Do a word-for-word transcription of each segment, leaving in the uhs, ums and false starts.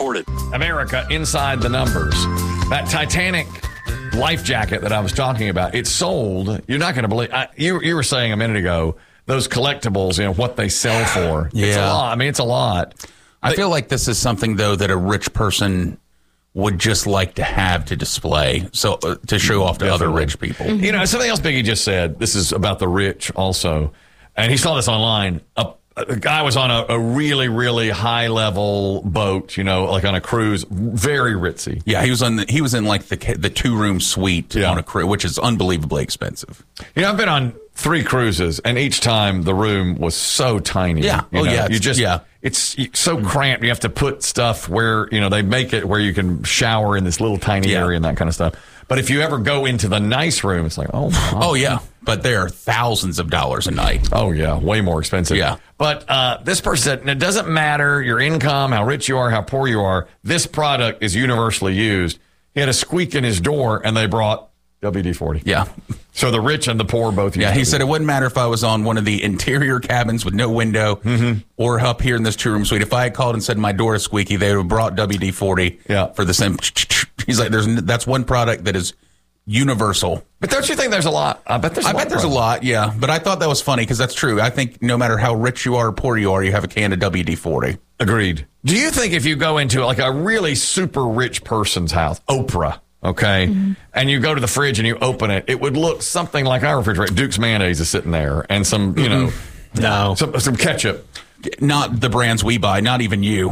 recorded. America inside the numbers. That Titanic life jacket that I was talking about, it sold. You're not going to believe. I, you, you were saying a minute ago, those collectibles, you know, what they sell for. Yeah. It's a lot. I mean, it's a lot. I feel like this is something, though, that a rich person would just like to have to display, so uh, to show off to Definitely. other rich people. You know, something else Biggie just said. This is about the rich also. And he saw this online. A, a guy was on a, a really, really high level boat, you know, like on a cruise, very ritzy. Yeah, he was on. The, he was in like the the two room suite Yeah. on a cruise, which is unbelievably expensive. You know, I've been on three cruises, and each time the room was so tiny. Yeah. You Oh, know? yeah. You just, Yeah. it's so cramped. You have to put stuff where, you know, they make it where you can shower in this little tiny Yeah. area and that kind of stuff. But if you ever go into the nice room, it's like, oh, my. Oh yeah, but they are thousands of dollars a night. Oh, yeah, way more expensive. Yeah. But uh, this person said, it doesn't matter your income, how rich you are, how poor you are. This product is universally used. He had a squeak in his door, and they brought W D forty. Yeah. So the rich and the poor both use Yeah, he W D forty. said it wouldn't matter if I was on one of the interior cabins with no window Mm-hmm. or up here in this two room suite. If I had called and said my door is squeaky, they would have brought W D forty Yeah. for the same. He's like, there's that's one product that is universal. But don't you think there's a lot? I bet there's a I lot. bet there's a lot, yeah. But I thought that was funny because that's true. I think no matter how rich you are or poor you are, you have a can of W D forty. Agreed. Do you think if you go into like a really super rich person's house, Oprah, okay, Mm-hmm. and you go to the fridge and you open it, it would look something like our refrigerator. Duke's mayonnaise is sitting there and some, you know, No. some, some ketchup. Not the brands we buy, not even you.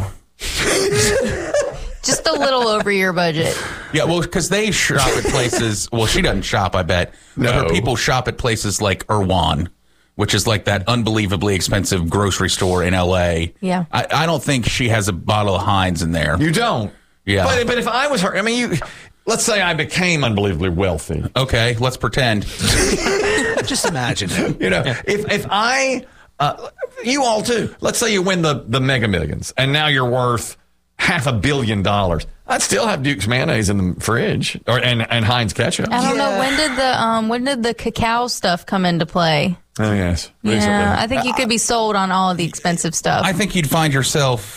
Just a little over your budget. Yeah, well, because they shop at places. Well, she doesn't shop, I bet. But No. her people shop at places like Irwan, which is like that unbelievably expensive grocery store in L A. Yeah. I, I don't think she has a bottle of Heinz in there. You don't. Yeah. But, but if I was her, I mean, you. Let's say I became unbelievably wealthy. Okay, let's pretend. Just imagine it. You know, if if I, uh, you all too. Let's say you win the the Mega Millions, and now you're worth half a billion dollars. I'd still have Duke's mayonnaise in the fridge, or and, and Heinz ketchup. I don't know Yeah. when did the um when did the cacao stuff come into play? Oh yes, recently. Yeah, I think you could be sold on all of the expensive stuff. I think you'd find yourself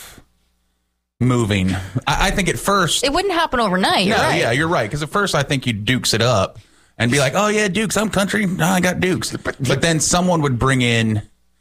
moving. I, I think at first. It wouldn't happen overnight. You're no, right. yeah, you're right. Because at first I think you'd Dukes it up and be like, oh, yeah, Dukes, I'm country. No, I got Dukes. But then someone would bring in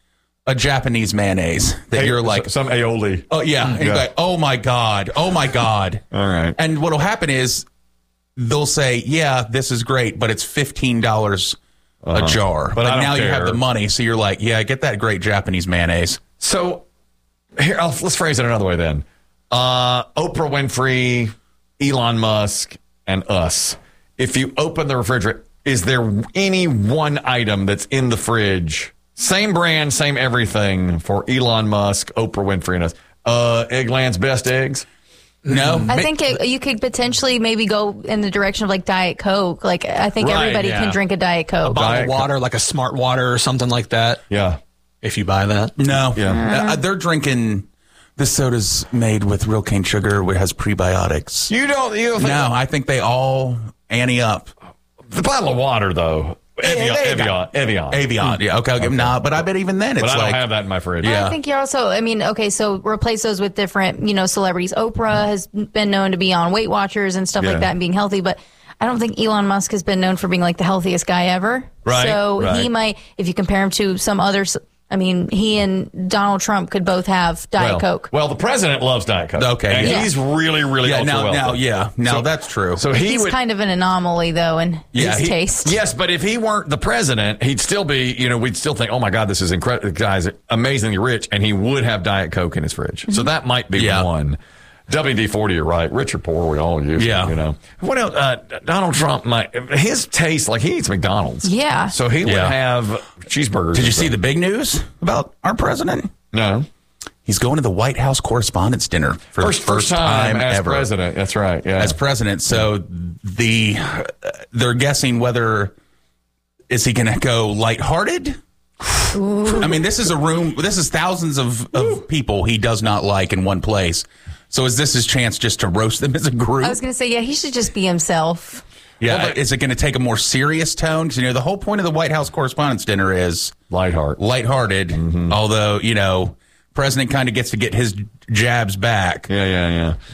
a Japanese mayonnaise that Hey, you're like, some aioli. oh, yeah. And you're Yeah. like, oh, my God. Oh, my God. All right. And what'll happen is they'll say, yeah, this is great, but it's fifteen dollars a jar. But I don't now you care. have the money. So you're like, yeah, get that great Japanese mayonnaise. So here, I'll, let's phrase it another way then. Uh, Oprah Winfrey, Elon Musk, and us. If you open the refrigerator, is there any one item that's in the fridge? Same brand, same everything for Elon Musk, Oprah Winfrey, and us. Uh, Eggland's Best Eggs. No. I think it, you could potentially maybe go in the direction of like Diet Coke. Like I think Right, everybody yeah. can drink a Diet Coke. Bottle Diet of water, like a Smart Water or something like that. Yeah. If you buy that. No. Yeah. Uh, they're drinking. This soda's made with real cane sugar. It has prebiotics. You don't. You don't think No, I think they all ante up. the bottle of water though. Evian, there you Evian, go. Evian. Avion. Yeah, okay, I'll give them nah, but I bet even then it's But I don't like have that in my fridge. Yeah. I think you're also, I mean, okay, so replace those with different, you know, celebrities. Oprah has been known to be on Weight Watchers and stuff Yeah. like that and being healthy, but I don't think Elon Musk has been known for being like the healthiest guy ever. Right, So right. he might, if you compare him to some others, I mean, he and Donald Trump could both have Diet well, Coke. Well, the president loves Diet Coke. Okay, and yeah. he's really, really yeah, ultra now, wealthy. now, yeah, now So- that's true. So he He's would. kind of an anomaly, though, in Yeah, his he- taste. Yes, but if he weren't the president, he'd still be, you know, we'd still think, oh my God, this is incredible. The guy's amazingly rich, and he would have Diet Coke in his fridge. So that might be Yeah. one. W D forty, you're right. Rich or poor, we all use Yeah. it, you know. What else? Uh, Donald Trump, might, his taste, like he eats McDonald's. Yeah. So he would Yeah. have cheeseburgers. Did you and see the stuff. big news about our president? No. He's going to the White House Correspondents' Dinner for First, the first first time, time, as ever. president. That's right. Yeah. As president. So the they're guessing whether is he going to go lighthearted? I mean, this is a room. This is thousands of, of people he does not like in one place. So is this his chance just to roast them as a group? I was going to say, yeah, he should just be himself. yeah. Well, but- is it going to take a more serious tone? 'Cause, you know, the whole point of the White House Correspondents' Dinner is Lightheart. lighthearted. Although, you know, president kind of gets to get his jabs back. Yeah, yeah, yeah.